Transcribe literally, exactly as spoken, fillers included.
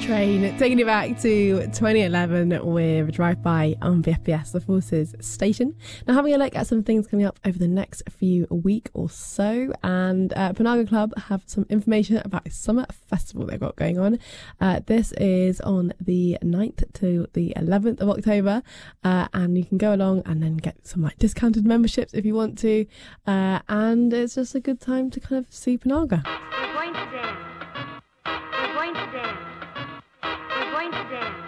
Train, taking it back to twenty eleven with Drive By on B F B S, the Forces station. Now, having a look at some things coming up over the next few week or so, and uh, Panaga Club have some information about a summer festival they've got going on. Uh, this is on the ninth to the eleventh of October, uh, and you can go along and then get some like discounted memberships if you want to, uh, and it's just a good time to kind of see Panaga. We're going to dance. We're going to dance. We're going to dance.